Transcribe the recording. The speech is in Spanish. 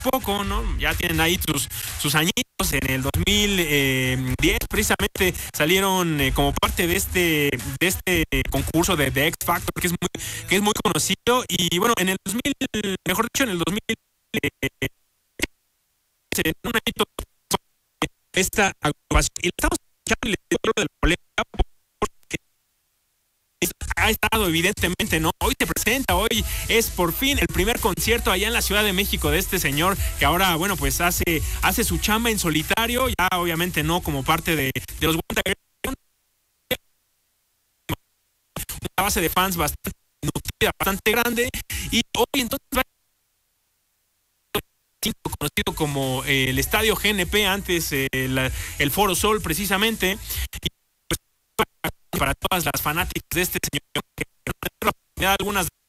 poco, ¿no? Ya tienen ahí sus añitos. En el 2010 precisamente salieron como parte de este concurso de X Factor que es muy conocido. Y bueno, en el 2000, mejor dicho, en el 2000, en un añito esta agrupación, y le estamos escuchando y le digo de la polémica porque ha estado evidentemente, ¿no? Hoy se presenta, hoy es por fin el primer concierto allá en la Ciudad de México de este señor que ahora, bueno, pues hace su chamba en solitario, ya obviamente no como parte de los Wanda Girls, una base de fans bastante nutrida, bastante grande, y hoy entonces va conocido como el Estadio GNP, antes el Foro Sol precisamente, y pues para todas las fanáticas de este señor que algunas